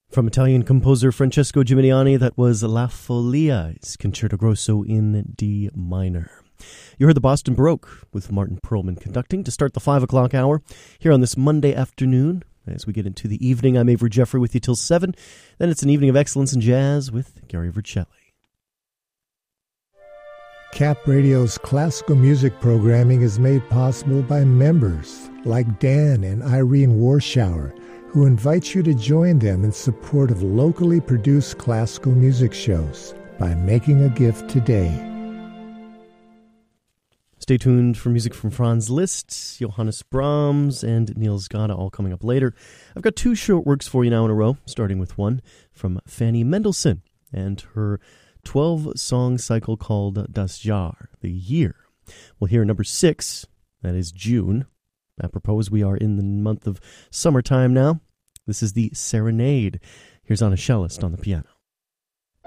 From Italian composer Francesco Gimignani, that was La Folia, his Concerto Grosso in D minor. You heard the Boston Baroque with Martin Perlman conducting to start the 5 o'clock hour here on this Monday afternoon. As we get into the evening, I'm Avery Jeffrey with you till 7. Then it's an evening of excellence in jazz with Gary Vercelli. Cap Radio's classical music programming is made possible by members like Dan and Irene Warschauer, who invite you to join them in support of locally produced classical music shows by making a gift today. Stay tuned for music from Franz Liszt, Johannes Brahms, and Niels Gade, all coming up later. I've got 2 short works for you now in a row, starting with one from Fanny Mendelssohn and her 12-song cycle called Das Jahr, the year. We'll hear number 6, that is June. Apropos, we are in the month of summertime now. This is the Serenade. Here's Anna Cellist on the piano.